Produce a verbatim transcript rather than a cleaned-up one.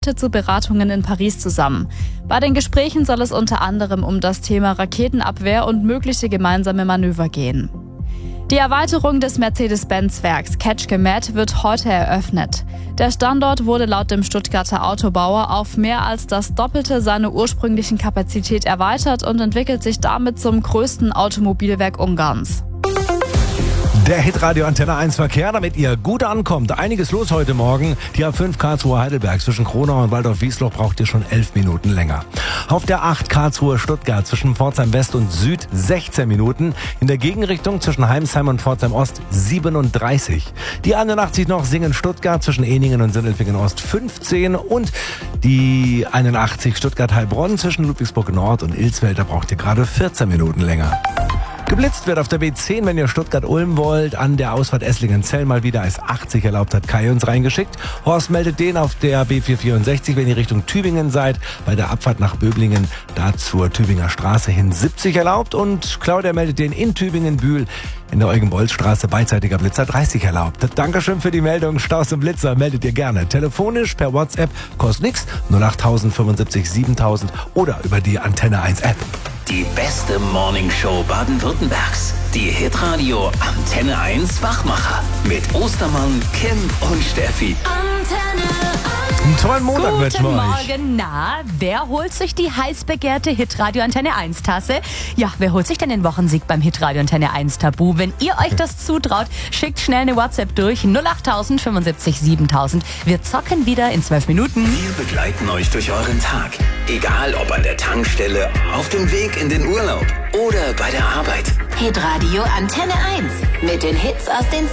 heute zu Beratungen in Paris zusammen. Bei den Gesprächen soll es unter anderem um das Thema Raketenabwehr und mögliche gemeinsame Manöver gehen. Die Erweiterung des Mercedes-Benz-Werks Ketschke-Med wird heute eröffnet. Der Standort wurde laut dem Stuttgarter Autobauer auf mehr als das Doppelte seiner ursprünglichen Kapazität erweitert und entwickelt sich damit zum größten Automobilwerk Ungarns. Der Hitradio Antenne eins Verkehr, damit ihr gut ankommt. Einiges los heute Morgen. Die A fünf Karlsruhe Heidelberg zwischen Kronau und Waldorf-Wiesloch braucht ihr schon elf Minuten länger. Auf der acht Karlsruhe Stuttgart zwischen Pforzheim West und Süd sechzehn Minuten. In der Gegenrichtung zwischen Heimsheim und Pforzheim Ost siebenunddreißig. Die einundachtzig noch Singen Stuttgart zwischen Eningen und Sindelfingen Ost fünfzehn. Und die einundachtzig Stuttgart Heilbronn zwischen Ludwigsburg Nord und Ilsfeld, da braucht ihr gerade vierzehn Minuten länger. Geblitzt wird auf der B zehn, wenn ihr Stuttgart-Ulm wollt. An der Ausfahrt Esslingen-Zell mal wieder als achtzig erlaubt, hat Kai uns reingeschickt. Horst meldet den auf der B vierhundertvierundsechzig, wenn ihr Richtung Tübingen seid. Bei der Abfahrt nach Böblingen, da zur Tübinger Straße hin siebzig erlaubt. Und Claudia meldet den in Tübingen-Bühl. In der Eugen-Bolz-Straße beidseitiger Blitzer dreißig erlaubt. Dankeschön für die Meldung. Staus und Blitzer meldet ihr gerne. Telefonisch, per WhatsApp, kostet nichts. null acht fünfundsiebzig siebentausend oder über die Antenne eins App. Die beste Morningshow Baden-Württembergs. Die Hitradio Antenne eins Wachmacher. Mit Ostermann, Kim und Steffi. Antenne eins. Einen tollen Montag wünschen Guten wir euch. Morgen, na, wer holt sich die heiß begehrte Hitradio Antenne eins Tasse? Ja, wer holt sich denn den Wochensieg beim Hitradio Antenne eins Tabu? Wenn ihr euch das zutraut, schickt schnell eine WhatsApp durch null acht fünfundsiebzig siebentausend. Wir zocken wieder in zwölf Minuten. Wir begleiten euch durch euren Tag. Egal ob an der Tankstelle, auf dem Weg in den Urlaub oder bei der Arbeit. Hitradio Antenne eins. Mit den Hits aus den